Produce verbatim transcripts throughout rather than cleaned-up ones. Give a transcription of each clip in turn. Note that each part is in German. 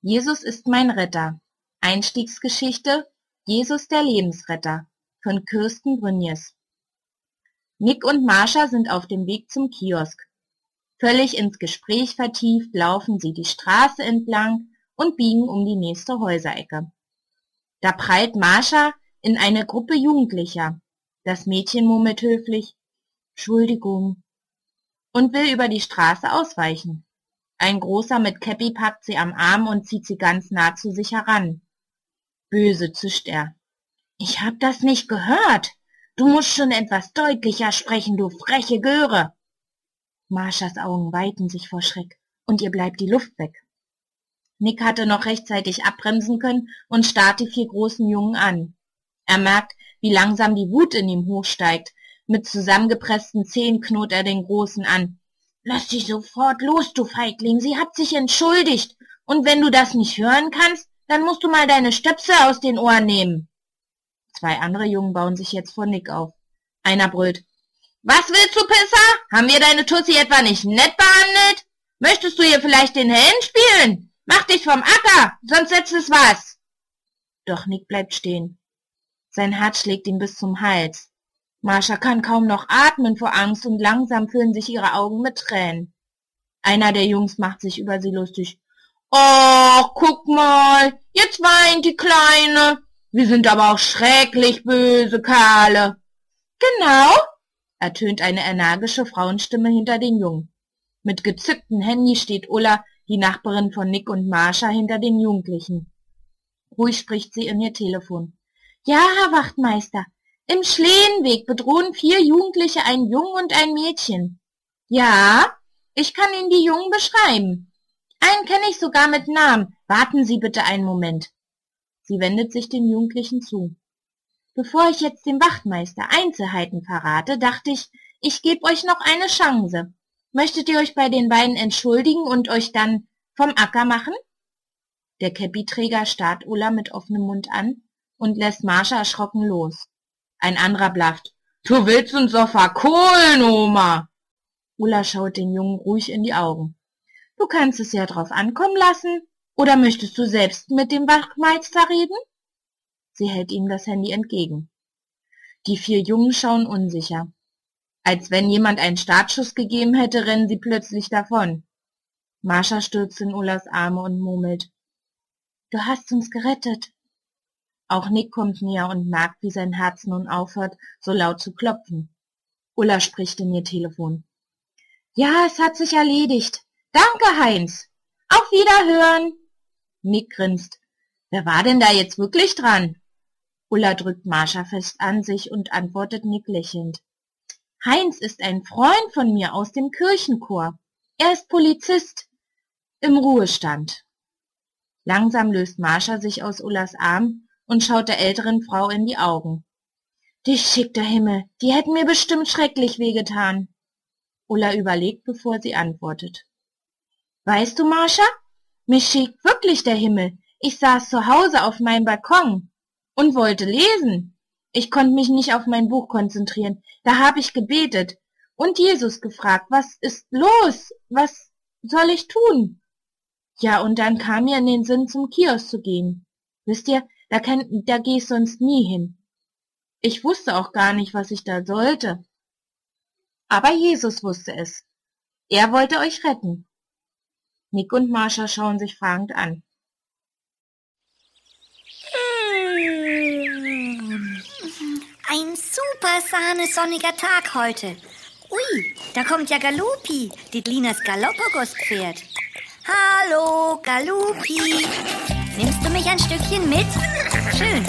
Jesus ist mein Retter. Einstiegsgeschichte Jesus der Lebensretter von Kirsten Brünjes. Nick und Marsha sind auf dem Weg zum Kiosk. Völlig ins Gespräch vertieft laufen sie die Straße entlang und biegen um die nächste Häuserecke. Da prallt Marsha in eine Gruppe Jugendlicher. Das Mädchen murmelt höflich: »Entschuldigung« und will über die Straße ausweichen. Ein Großer mit Käppi packt sie am Arm und zieht sie ganz nah zu sich heran. Böse zischt er: »Ich hab das nicht gehört. Du musst schon etwas deutlicher sprechen, du freche Göre!« Marshas Augen weiten sich vor Schreck und ihr bleibt die Luft weg. Nick hatte noch rechtzeitig abbremsen können und starrt die vier großen Jungen an. Er merkt, wie langsam die Wut in ihm hochsteigt. Mit zusammengepressten Zähnen knurrt er den Großen an. »Lass dich sofort los, du Feigling, sie hat sich entschuldigt. Und wenn du das nicht hören kannst, dann musst du mal deine Stöpsel aus den Ohren nehmen.« Zwei andere Jungen bauen sich jetzt vor Nick auf. Einer brüllt: »Was willst du, Pisser? Haben wir deine Tussi etwa nicht nett behandelt? Möchtest du hier vielleicht den Helden spielen? Mach dich vom Acker, sonst setzt es was!« Doch Nick bleibt stehen. Sein Herz schlägt ihm bis zum Hals. Marsha kann kaum noch atmen vor Angst und langsam füllen sich ihre Augen mit Tränen. Einer der Jungs macht sich über sie lustig. »Och, guck mal, jetzt weint die Kleine. Wir sind aber auch schrecklich böse Kerle.« »Genau«, ertönt eine energische Frauenstimme hinter den Jungen. Mit gezücktem Handy steht Ulla, die Nachbarin von Nick und Marsha, hinter den Jugendlichen. Ruhig spricht sie in ihr Telefon. »Ja, Herr Wachtmeister, im Schlehenweg bedrohen vier Jugendliche einen Jungen und ein Mädchen.« »Ja, ich kann Ihnen die Jungen beschreiben. Einen kenne ich sogar mit Namen. Warten Sie bitte einen Moment.« Sie wendet sich den Jugendlichen zu. »Bevor ich jetzt dem Wachtmeister Einzelheiten verrate, dachte ich, ich gebe euch noch eine Chance. Möchtet ihr euch bei den beiden entschuldigen und euch dann vom Acker machen?« Der Käppiträger starrt Ulla mit offenem Mund an und lässt Marsha erschrocken los. Ein anderer blafft: »Du willst uns doch verkohlen, Oma!« Ulla schaut den Jungen ruhig in die Augen. »Du kannst es ja drauf ankommen lassen. Oder möchtest du selbst mit dem Wachtmeister reden?« Sie hält ihm das Handy entgegen. Die vier Jungen schauen unsicher. Als wenn jemand einen Startschuss gegeben hätte, rennen sie plötzlich davon. Marsha stürzt in Ullas Arme und murmelt: »Du hast uns gerettet.« Auch Nick kommt näher und merkt, wie sein Herz nun aufhört, so laut zu klopfen. Ulla spricht in ihr Telefon. »Ja, es hat sich erledigt. Danke, Heinz. Auf Wiederhören.« Nick grinst. »Wer war denn da jetzt wirklich dran?« Ulla drückt Marsha fest an sich und antwortet Nick lächelnd. »Heinz ist ein Freund von mir aus dem Kirchenchor. Er ist Polizist im Ruhestand.« Langsam löst Marsha sich aus Ullas Arm und schaut der älteren Frau in die Augen. »Dich schickt der Himmel, die hätten mir bestimmt schrecklich wehgetan.« Ulla überlegt, bevor sie antwortet. »Weißt du, Marsha, mich schickt wirklich der Himmel. Ich saß zu Hause auf meinem Balkon und wollte lesen. Ich konnte mich nicht auf mein Buch konzentrieren. Da habe ich gebetet und Jesus gefragt, was ist los? Was soll ich tun? Ja, und dann kam mir in den Sinn, zum Kiosk zu gehen. Wisst ihr, da, kann, da gehe ich sonst nie hin. Ich wusste auch gar nicht, was ich da sollte. Aber Jesus wusste es. Er wollte euch retten.« Nick und Marsha schauen sich fragend an. Ein super sahnesonniger Tag heute. Ui, da kommt ja Galupi, die Linas Galapagos-Pferd. Hallo, Galupi. Nimmst du mich ein Stückchen mit? Schön.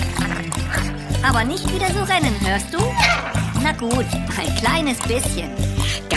Aber nicht wieder so rennen, hörst du? Na gut, ein kleines bisschen.